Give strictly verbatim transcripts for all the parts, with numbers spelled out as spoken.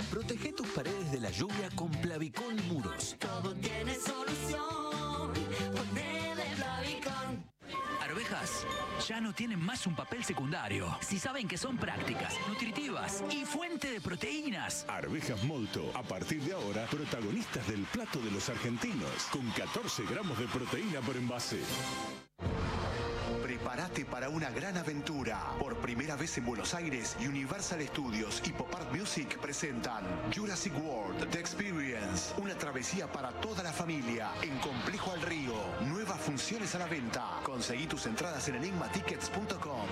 Protege tus paredes de la lluvia con Plavicón Muros. Todo tiene solución. Ponele Plavicón. Arvejas ya no tienen más un papel secundario. Si saben que son prácticas, nutritivas y fuente de proteínas. Arvejas Molto, a partir de ahora, protagonistas del plato de los argentinos, con catorce gramos de proteína por envase. Prepárate para una gran aventura. Por primera vez en Buenos Aires, Universal Studios y Pop Art Music presentan Jurassic World The Experience, una travesía para toda la familia en Complejo al Río. Nuevas funciones a la venta. Conseguí tus entradas en enigma tickets punto com.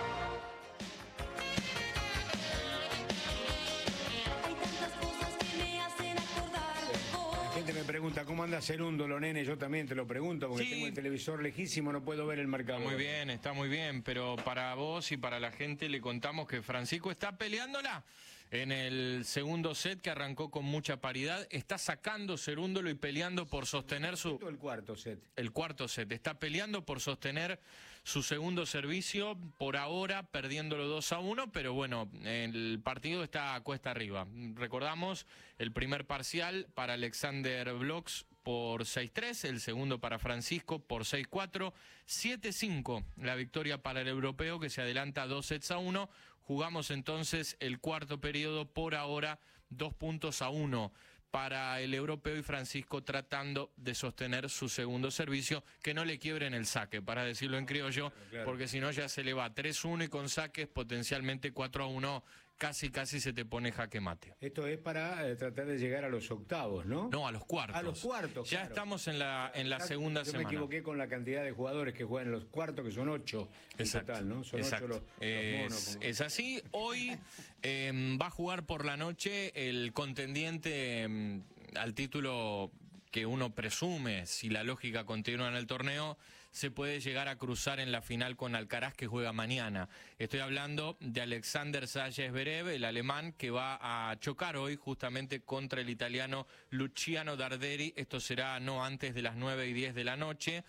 Me pregunta, ¿cómo anda Cerúndolo, nene? Yo también te lo pregunto, porque sí. Tengo el televisor lejísimo, no puedo ver el marcador. Muy bien, está muy bien, pero para vos y para la gente le contamos que Francisco está peleándola en el segundo set, que arrancó con mucha paridad. Está sacando Cerúndolo y peleando por sostener su... El cuarto set. El cuarto set. Está peleando por sostener su segundo servicio, por ahora perdiéndolo dos a uno, pero bueno, el partido está a cuesta arriba. Recordamos el primer parcial para Alexander Blocks por seis tres, el segundo para Francisco por seis cuatro, siete cinco la victoria para el europeo, que se adelanta dos sets a uno. Jugamos entonces el cuarto periodo, por ahora dos puntos a uno para el europeo y Francisco tratando de sostener su segundo servicio, que no le quiebren el saque, para decirlo en criollo, claro, claro. Porque si no ya se le va tres uno y con saques potencialmente cuatro a uno, casi casi se te pone jaque mate. Esto es para eh, tratar de llegar a los octavos, ¿no? No, a los cuartos. A los cuartos, Ya claro. estamos en la en la Yo segunda me semana. Me equivoqué con la cantidad de jugadores que juegan en los cuartos, que son ocho en Exacto. total, ¿no? Son Exacto. ocho los, los es, monos. Como... es así. Hoy eh, va a jugar por la noche el contendiente eh, al título que uno presume, si la lógica continúa en el torneo, se puede llegar a cruzar en la final con Alcaraz, que juega mañana. Estoy hablando de Alexander Zverev, el alemán, que va a chocar hoy justamente contra el italiano Luciano Darderi. Esto será no antes de las nueve y diez de la noche.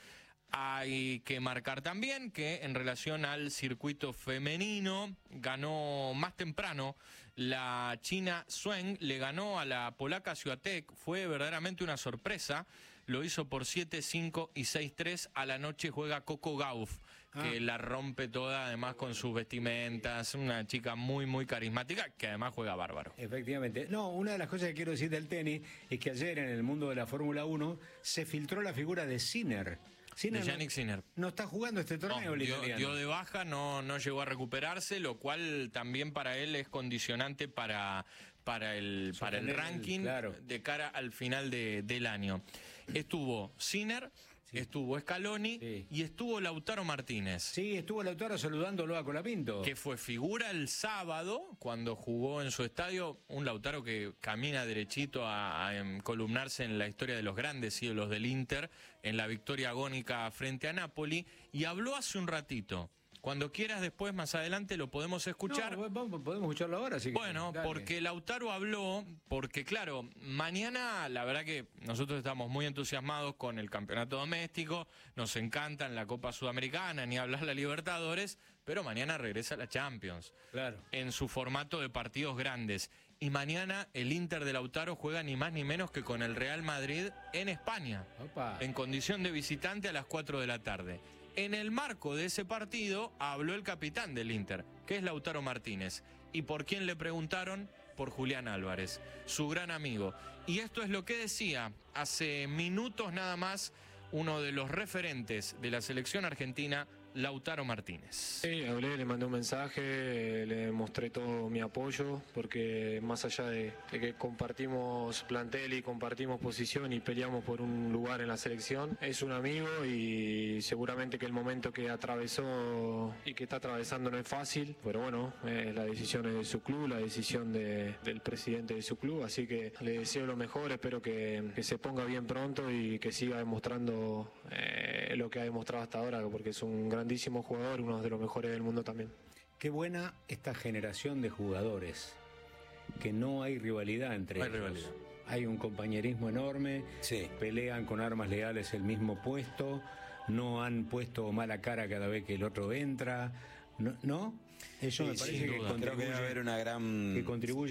Hay que marcar también que en relación al circuito femenino, ganó más temprano la china Zheng, le ganó a la polaca Swiatek, fue verdaderamente una sorpresa, lo hizo por siete cinco y seis tres. A la noche juega Coco Gauff, ah. que la rompe toda, además con sus vestimentas, una chica muy muy carismática, que además juega bárbaro. Efectivamente. No, una de las cosas que quiero decir del tenis es que ayer en el mundo de la Fórmula uno se filtró la figura de Sinner. Sinner de Yannick Sinner. No está jugando este torneo, no, el dio, italiano. dio de baja, no, no llegó a recuperarse, lo cual también para él es condicionante para, para, el, para el ranking, claro, de cara al final de, del año. Estuvo Sinner, sí, estuvo Scaloni, sí, y estuvo Lautaro Martínez. Sí, estuvo Lautaro saludándolo a Colapinto. Que fue figura el sábado cuando jugó en su estadio. Un Lautaro que camina derechito a, a columnarse en la historia de los grandes ídolos del Inter, en la victoria agónica frente a Napoli, y habló hace un ratito. Cuando quieras después, más adelante, lo podemos escuchar. No, podemos escucharlo ahora, sí. Bueno, dale. Porque Lautaro habló, porque claro, mañana la verdad que nosotros estamos muy entusiasmados con el campeonato doméstico, nos encantan la Copa Sudamericana, ni hablar la Libertadores, pero mañana regresa la Champions. Claro. En su formato de partidos grandes. Y mañana el Inter de Lautaro juega ni más ni menos que con el Real Madrid en España. Opa. En condición de visitante a las cuatro de la tarde. En el marco de ese partido habló el capitán del Inter, que es Lautaro Martínez. ¿Y por quién le preguntaron? Por Julián Álvarez, su gran amigo. Y esto es lo que decía hace minutos nada más uno de los referentes de la selección argentina, Lautaro Martínez. Sí, hablé, le mandé un mensaje, le mostré todo mi apoyo, porque más allá de, de que compartimos plantel y compartimos posición y peleamos por un lugar en la selección, es un amigo y seguramente que el momento que atravesó y que está atravesando no es fácil, pero bueno, eh, la decisión es de su club, la decisión de, del presidente de su club, así que le deseo lo mejor, espero que, que se ponga bien pronto y que siga demostrando eh, lo que ha demostrado hasta ahora, porque es un gran grandísimo jugador, uno de los mejores del mundo también. Qué buena esta generación de jugadores, que no hay rivalidad entre no hay ellos. Rivalidad. Hay un compañerismo enorme, sí, pelean con armas legales el mismo puesto, no han puesto mala cara cada vez que el otro entra, ¿no? ¿no? Eso sí, me parece que duda. contribuye, creo que debe haber una gran... que contribuye